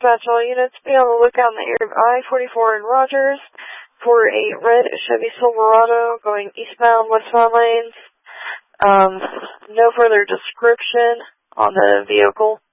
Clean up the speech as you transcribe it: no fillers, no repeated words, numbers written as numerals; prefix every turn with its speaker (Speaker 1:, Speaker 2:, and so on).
Speaker 1: dispatch all units. Be on the lookout in the area of I-44 in Rogers for a red Chevy Silverado going eastbound, westbound lanes. No further description on the vehicle.